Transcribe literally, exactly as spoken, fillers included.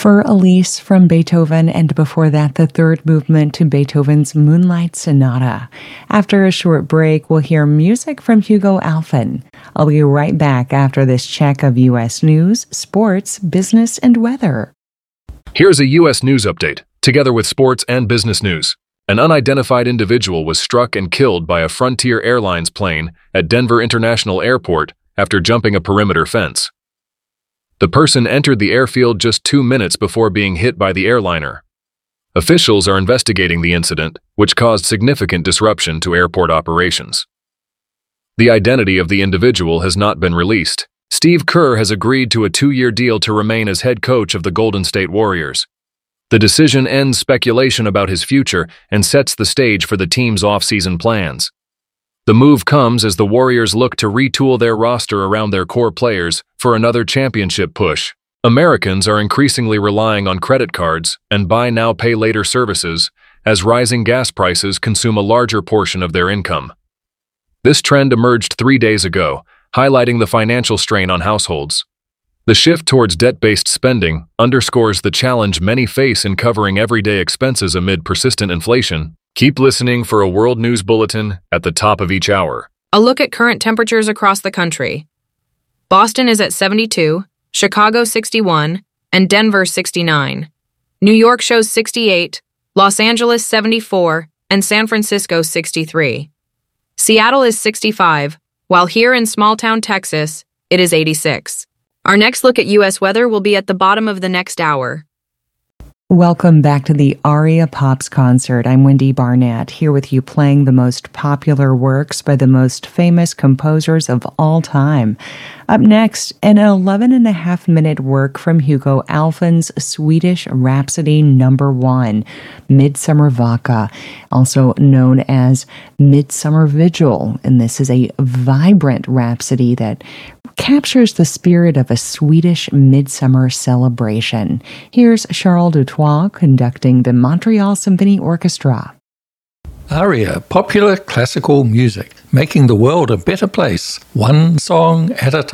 For Elise from Beethoven, and before that, the third movement to Beethoven's Moonlight Sonata. After a short break, we'll hear music from Hugo Alfven. I'll be right back after this check of U S news, sports, business, and weather. Here's a U S news update, together with sports and business news. An unidentified individual was struck and killed by a Frontier Airlines plane at Denver International Airport after jumping a perimeter fence. The person entered the airfield just two minutes before being hit by the airliner. Officials are investigating the incident, which caused significant disruption to airport operations. The identity of the individual has not been released. Steve Kerr has agreed to a two-year deal to remain as head coach of the Golden State Warriors. The decision ends speculation about his future and sets the stage for the team's off-season plans. The move comes as the Warriors look to retool their roster around their core players for another championship push. Americans are increasingly relying on credit cards and buy now, pay later services as rising gas prices consume a larger portion of their income. This trend emerged three days ago, highlighting the financial strain on households. The shift towards debt-based spending underscores the challenge many face in covering everyday expenses amid persistent inflation. Keep listening for a World News Bulletin at the top of each hour. A look at current temperatures across the country. Boston is at seventy-two, Chicago sixty-one, and Denver sixty-nine. New York shows sixty-eight, Los Angeles seventy-four, and San Francisco sixty-three. Seattle is sixty-five, while here in small-town Texas, it is eighty-six. Our next look at U S weather will be at the bottom of the next hour. Welcome back to the Aria Pops concert. I'm Wendy Barnett, here with you playing the most popular works by the most famous composers of all time. Up next, an eleven and a half minute work from Hugo Alfven's Swedish Rhapsody Number One, Midsummer Vaka, also known as Midsummer Vigil. And this is a vibrant rhapsody that captures the spirit of a Swedish midsummer celebration. Here's Charles Dutoit conducting the Montreal Symphony Orchestra. Aria, popular classical music, making the world a better place, one song at a time.